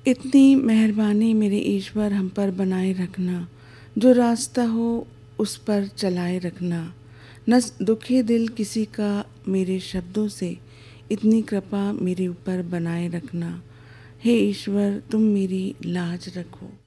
इतनी मेहरबानी मेरे ईश्वर हम पर बनाए रखना, जो रास्ता हो उस पर चलाए रखना। न दुखे दिल किसी का मेरे शब्दों से, इतनी कृपा मेरे ऊपर बनाए रखना। हे ईश्वर तुम मेरी लाज रखो।